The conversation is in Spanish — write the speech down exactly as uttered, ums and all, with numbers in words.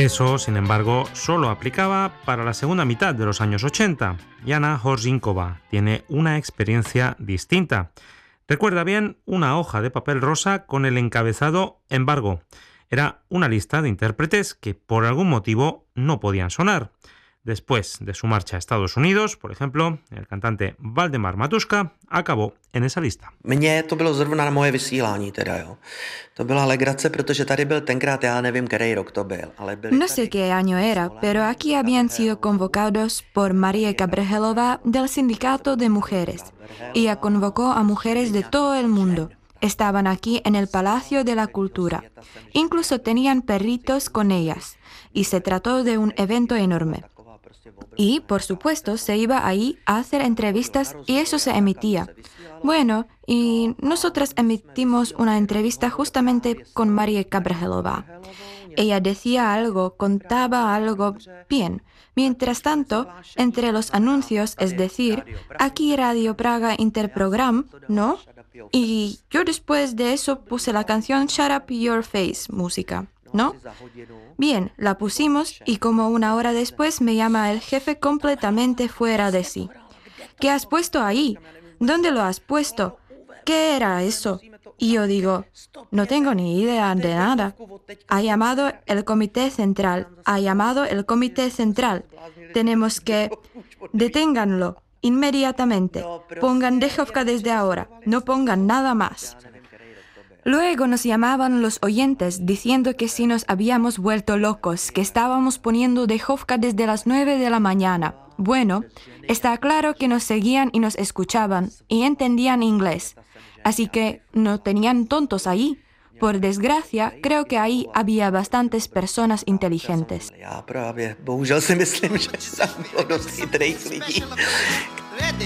Eso, sin embargo, solo aplicaba para la segunda mitad de los años ochenta. Jana Horzinkova tiene una experiencia distinta. Recuerda bien una hoja de papel rosa con el encabezado Embargo. Era una lista de intérpretes que por algún motivo no podían sonar. Después de su marcha a Estados Unidos, por ejemplo, el cantante Valdemar Matuška acabó en esa lista. Mně to bylo zrovna na moje vysílání teda, jo. To byla legrace, protože tady byl tenkrát, já nevím, který rok to byl, ale byli No sé qué año era, pero aquí habían sido convocados por María Gabrhelová del Sindicato de Mujeres. Ella convocó a mujeres de todo el mundo. Estaban aquí en el Palacio de la Cultura. Incluso tenían perritos con ellas. Y se trató de un evento enorme. Y, por supuesto, se iba ahí a hacer entrevistas y eso se emitía. Bueno, y nosotras emitimos una entrevista justamente con María Gabrhelová. Ella decía algo, contaba algo bien. Mientras tanto, entre los anuncios, es decir, aquí Radio Praga Interprogram, ¿no? Y yo después de eso puse la canción Shut Up Your Face, música, ¿no? Bien, la pusimos y como una hora después me llama el jefe completamente fuera de sí. ¿Qué has puesto ahí? ¿Dónde lo has puesto? ¿Qué era eso? Y yo digo, no tengo ni idea de nada. Ha llamado el comité central, ha llamado el comité central. Tenemos que... Deténganlo. Inmediatamente. Pongan dejovka desde ahora. No pongan nada más. Luego nos llamaban los oyentes diciendo que si nos habíamos vuelto locos, que estábamos poniendo dejovka desde las nueve de la mañana. Bueno, está claro que nos seguían y nos escuchaban y entendían inglés. Así que no tenían tontos ahí. Por desgracia, creo que ahí había bastantes personas inteligentes. Já právě, bohužel si myslím, že tam bylo dost chytrých lidí.